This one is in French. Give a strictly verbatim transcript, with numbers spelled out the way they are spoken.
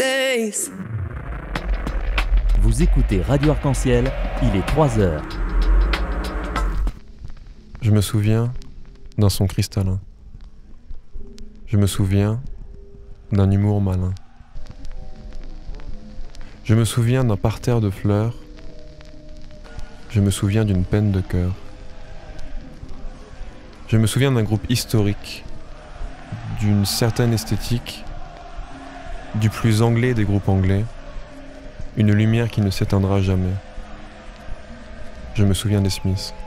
days. Vous écoutez Radio Arc-en-Ciel, il est trois heures. Je me souviens d'un son cristallin. Je me souviens d'un humour malin. Je me souviens d'un parterre de fleurs. Je me souviens d'une peine de cœur. Je me souviens d'un groupe historique, d'une certaine esthétique, du plus anglais des groupes anglais, une lumière qui ne s'éteindra jamais. Je me souviens des Smiths.